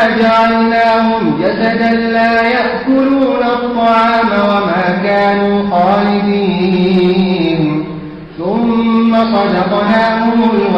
جعلناهم جسدا لا يأكلون الطعام وما كانوا خالدين ثم صدقناهم